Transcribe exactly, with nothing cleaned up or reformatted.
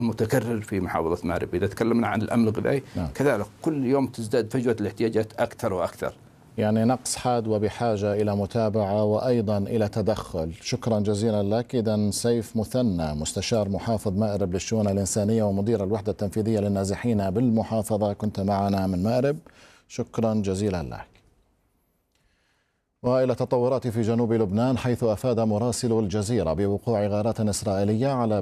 متكرر في محافظة مأرب. إذا تكلمنا عن الأمن الغذائي نعم. كذلك كل يوم تزداد فجوة الاحتياجات أكثر وأكثر، يعني نقص حاد وبحاجة إلى متابعة وأيضا إلى تدخل. شكرا جزيلا لك. إذن سيف مثنى مستشار محافظ مأرب للشؤون الإنسانية ومدير الوحدة التنفيذية للنازحين بالمحافظة، كنت معنا من مأرب، شكرا جزيلا لك. وإلى تطورات في جنوب لبنان، حيث أفاد مراسل الجزيرة بوقوع غارات إسرائيلية على